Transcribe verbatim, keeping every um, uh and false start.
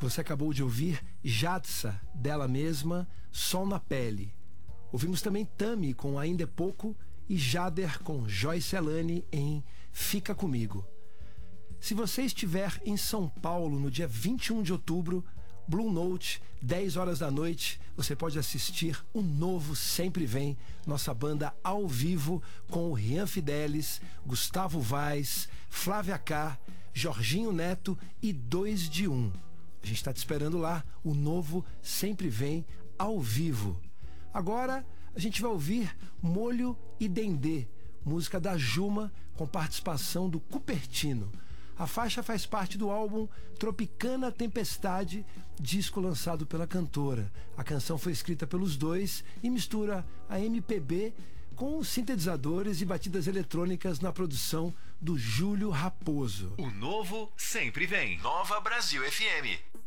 Você acabou de ouvir Jadsa, dela mesma, Sol na Pele. Ouvimos também Tami com Ainda é Pouco e Jader com Joyce Elane em Fica Comigo. Se você estiver em São Paulo no dia vinte e um de outubro, Blue Note, dez horas da noite, você pode assistir o novo Sempre Vem, nossa banda ao vivo com o Rian Fidelis, Gustavo Vaz, Flávia K, Jorginho Neto e dois de um. A gente está te esperando lá, o novo Sempre Vem ao vivo. Agora a gente vai ouvir Molho e Dendê, música da Juma com participação do Cupertino. A faixa faz parte do álbum Tropicana Tempestade, disco lançado pela cantora. A canção foi escrita pelos dois e mistura a M P B com sintetizadores e batidas eletrônicas na produção do Júlio Raposo. O novo Sempre Vem. Nova Brasil F M.